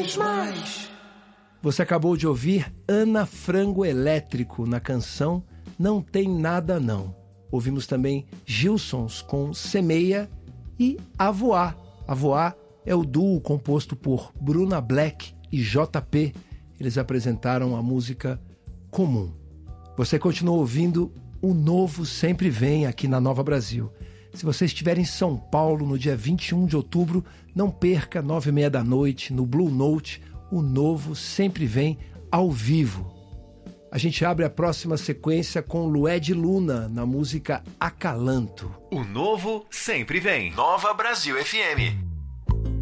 mais. Você acabou de ouvir Ana Frango Elétrico na canção Não Tem Nada Não. Ouvimos também Gilsons com Semeia e Avoá. Avoá é o duo composto por Bruna Black e JP. Eles apresentaram a música Comum. Você continua ouvindo O Novo Sempre Vem aqui na Nova Brasil. Se você estiver em São Paulo no dia 21 de outubro, não perca 9h30 da noite no Blue Note. O Novo Sempre Vem ao vivo. A gente abre a próxima sequência com Lued Luna na música Acalanto. O Novo Sempre Vem. Nova Brasil FM.